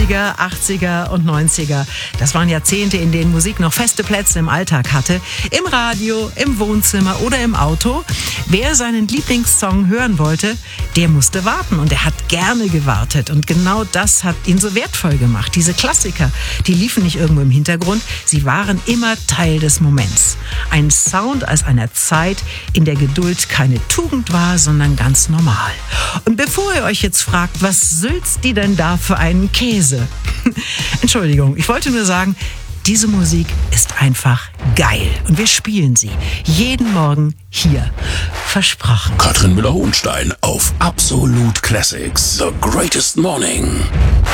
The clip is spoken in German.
70er, 80er und 90er. Das waren Jahrzehnte, in denen Musik noch feste Plätze im Alltag hatte. Im Radio, im Wohnzimmer oder im Auto. Wer seinen Lieblingssong hören wollte, der musste warten. Und er hat gerne gewartet. Und genau das hat ihn so wertvoll gemacht. Diese Klassiker, die liefen nicht irgendwo im Hintergrund. Sie waren immer Teil des Moments. Ein Sound aus einer Zeit, in der Geduld keine Tugend war, sondern ganz normal. Und bevor ihr euch jetzt fragt, was sülzt die denn da für einen Käse? Entschuldigung, ich wollte nur sagen, diese Musik ist einfach geil. Und wir spielen sie jeden Morgen hier. Versprochen. Katrin Müller-Hohenstein auf Absolute Classics. The Greatest Morning.